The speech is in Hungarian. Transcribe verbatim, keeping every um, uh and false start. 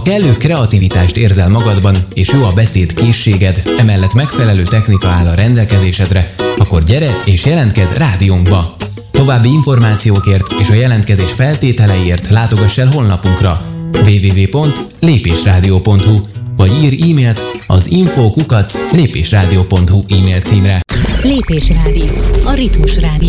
Ha kellő kreativitást érzel magadban, és jó a beszéd készséged, emellett megfelelő technika áll a rendelkezésedre, akkor gyere és jelentkezz rádiónkba! További információkért és a jelentkezés feltételeiért látogass el honlapunkra double-u double-u double-u pont lépésrádió pont hu vagy ír e-mailt az info kukac lépésrádió pont hu e-mail címre. Lépésrádió, a Ritmus Rádió